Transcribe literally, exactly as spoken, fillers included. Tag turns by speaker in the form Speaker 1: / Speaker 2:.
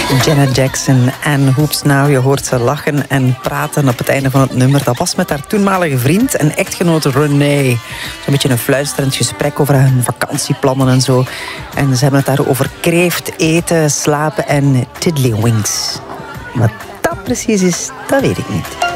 Speaker 1: Janet Jackson en Hoops Now. Je hoort ze lachen en praten op het einde van het nummer. Dat was met haar toenmalige vriend en echtgenoot René. Zo'n beetje een fluisterend gesprek over hun vakantieplannen en zo. En ze hebben het daar over kreeft, eten, slapen en tiddlywinks. Wat dat precies is, dat weet ik niet.